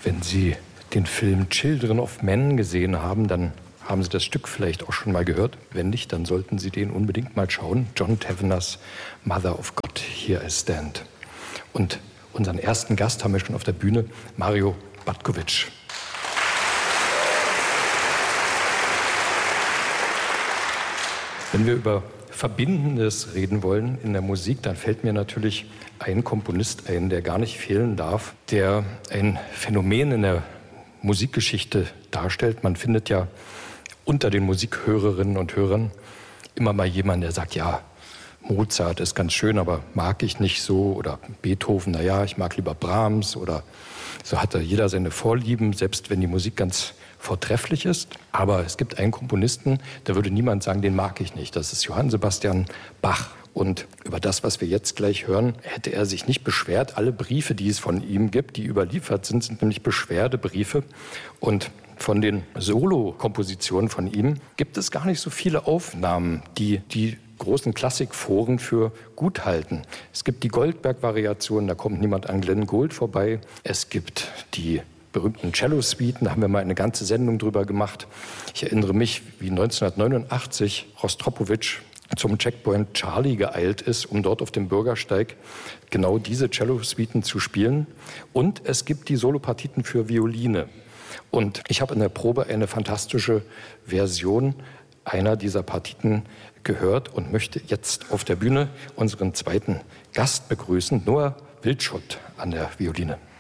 Wenn Sie den Film Children of Men gesehen haben, dann haben Sie das Stück vielleicht auch schon mal gehört. Wenn nicht, dann sollten Sie den unbedingt mal schauen. John Taverners Mother of God, Here I Stand. Und unseren ersten Gast haben wir schon auf der Bühne, Mario Batkovic. Wenn wir über Verbindendes reden wollen in der Musik, dann fällt mir natürlich ein Komponist ein, der gar nicht fehlen darf, der ein Phänomen in der Musikgeschichte darstellt. Man findet ja unter den Musikhörerinnen und Hörern immer mal jemanden, der sagt, ja, Mozart ist ganz schön, aber mag ich nicht so. Oder Beethoven, naja, ich mag lieber Brahms. Oder so hat da jeder seine Vorlieben, selbst wenn die Musik ganz vortrefflich ist. Aber es gibt einen Komponisten, da würde niemand sagen, den mag ich nicht. Das ist Johann Sebastian Bach. Und über das, was wir jetzt gleich hören, hätte er sich nicht beschwert. Alle Briefe, die es von ihm gibt, die überliefert sind, sind nämlich Beschwerdebriefe. Und von den Solo-Kompositionen von ihm gibt es gar nicht so viele Aufnahmen, die großen Klassikforen für gut halten. Es gibt die Goldberg-Variation, da kommt niemand an Glenn Gould vorbei. Es gibt die berühmten Cello-Suiten, da haben wir mal eine ganze Sendung drüber gemacht. Ich erinnere mich, wie 1989 Rostropowitsch zum Checkpoint Charlie geeilt ist, um dort auf dem Bürgersteig genau diese Cello-Suiten zu spielen. Und es gibt die Solopartiten für Violine. Und ich habe in der Probe eine fantastische Version einer dieser Partiten gehört und möchte jetzt auf der Bühne unseren zweiten Gast begrüßen, Noah Wildschut an der Violine.